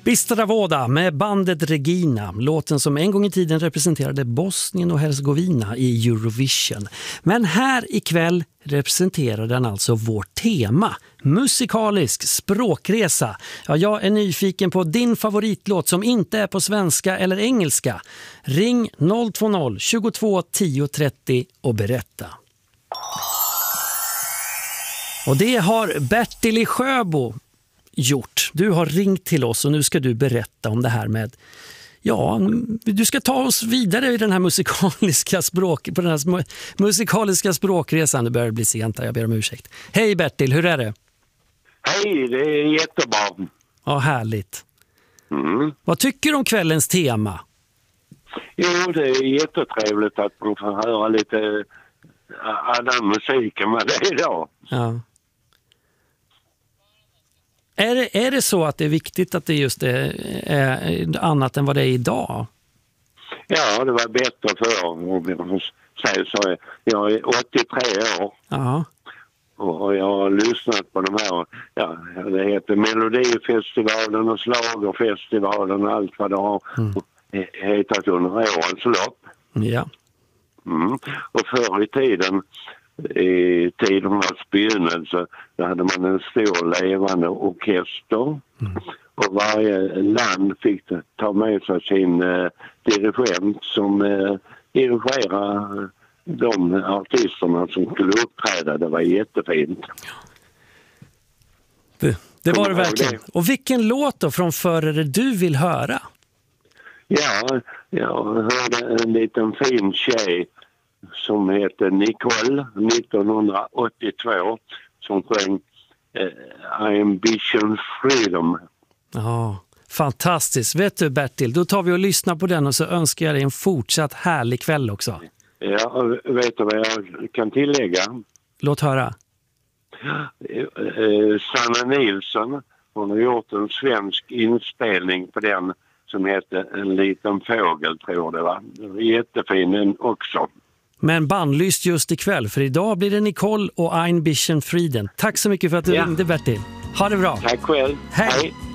Bistravoda med bandet Regina, låten som en gång i tiden representerade Bosnien och Herzegovina i Eurovision. Men här ikväll representerar den alltså vårt tema, musikalisk språkresa. Ja, jag är nyfiken på din favoritlåt som inte är på svenska eller engelska. Ring 020 22 10 30 och berätta. Och det har Bertil i Sjöbo gjort. Du har ringt till oss och nu ska du berätta om det här med, ja, du ska ta oss vidare i den här musikaliska språkresan. Det börjar bli sent här, jag ber om ursäkt. Hej Bertil, hur är det? Hej, det är jättebra. Ja, härligt. Vad tycker du om kvällens tema? Jo, det är jättetrevligt att man får höra lite annan musik än vad det är idag. Ja. Är det så att det är viktigt att det just är annat än vad det är idag? Ja, det var bättre förr. Om jag säger så. Jag är 83 år. Ja. Och jag har lyssnat på de här, ja, det heter Melodifestivalen och Slagerfestivalen och allt vad det har hetat under årens lopp. Ja. Och förr i tiden, i tidernas begynnelse, då hade man en stor levande orkester. Och varje land fick ta med sig sin dirigent som dirigerade de artisterna som skulle uppträda. Det var jättefint. Det var det verkligen. Och vilken låt då från förr är det du vill höra? Ja, jag hörde en liten fin tjej som heter Nicole 1982 som sjöng Ambition Freedom. Ja, fantastiskt. Vet du Bertil, då tar vi och lyssnar på den och så önskar jag dig en fortsatt härlig kväll också. Ja, vet du vad jag kan tillägga? Låt höra. Sanna Nilsson, hon har gjort en svensk inspelning på den som heter En liten fågel, tror det var. Det var jättefin den också. Men bannlyst just ikväll, för idag blir det Nicole och Ambition Freedom. Tack så mycket för att du ringde Bertil. Ha det bra. Tack själv. Hej. Hej.